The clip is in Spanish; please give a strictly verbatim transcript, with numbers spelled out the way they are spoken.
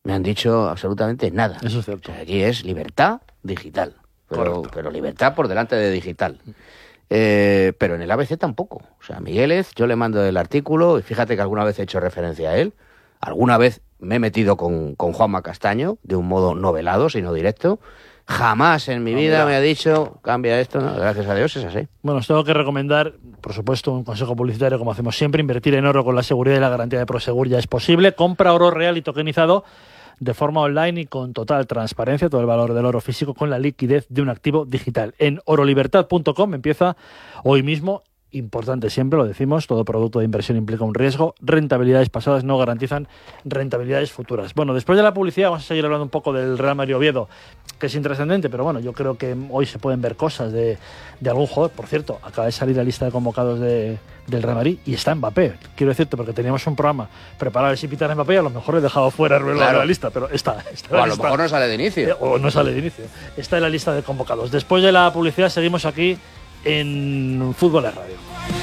me han dicho absolutamente nada. Eso es cierto. O sea, aquí es libertad digital, pero, pero libertad por delante de digital. Eh, pero en el A B C tampoco. O sea, Migueles, yo le mando el artículo y fíjate que alguna vez he hecho referencia a él. Alguna vez me he metido con, con Juanma Castaño, de un modo no velado, sino directo. Jamás en mi no, vida mira. me ha dicho, cambia esto, ¿no? Gracias a Dios es así. Bueno, os tengo que recomendar, por supuesto, un consejo publicitario, como hacemos siempre, invertir en oro con la seguridad y la garantía de Prosegur ya es posible. Compra oro real y tokenizado de forma online y con total transparencia, todo el valor del oro físico con la liquidez de un activo digital. En orolibertad punto com empieza hoy mismo. Importante siempre, lo decimos, todo producto de inversión implica un riesgo. Rentabilidades pasadas no garantizan rentabilidades futuras. Bueno, después de la publicidad vamos a seguir hablando un poco del Real Madrid Oviedo, que es intrascendente, pero bueno, yo creo que hoy se pueden ver cosas de, de algún jugador. Por cierto, acaba de salir la lista de convocados de, del Real Madrid y está Mbappé. Quiero decirte, porque teníamos un programa preparado si pitar a Mbappé, a lo mejor he dejado fuera el claro. de la lista, pero está. está o a lo lista. mejor no sale de inicio. Eh, o no sale de inicio. Está en la lista de convocados. Después de la publicidad seguimos aquí en Fútbol es Radio.